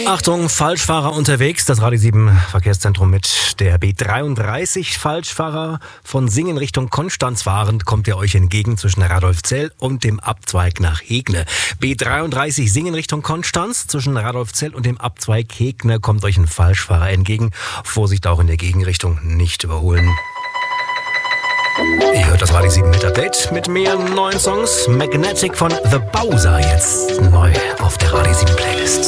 Achtung, Falschfahrer unterwegs. Das Radio 7 Verkehrszentrum mit der B33. Falschfahrer von Singen Richtung Konstanz fahrend kommt ihr euch entgegen zwischen Radolfzell und dem Abzweig nach Hegne. B33 Singen Richtung Konstanz zwischen Radolfzell und dem Abzweig Hegne kommt euch ein Falschfahrer entgegen. Vorsicht, auch in der Gegenrichtung nicht überholen. Ihr hört das Radio 7 mit Update mit mehr neuen Songs. Magnetic von The Bowser jetzt neu auf der Radio 7 Playlist.